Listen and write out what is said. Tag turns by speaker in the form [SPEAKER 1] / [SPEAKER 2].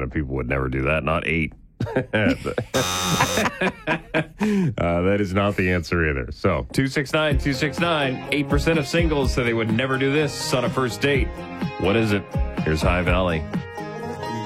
[SPEAKER 1] of people would never do that. Not 8. That is not the answer either. So 269-269, 8% of singles say they would never do this on a first date. What is it? Here's High Valley.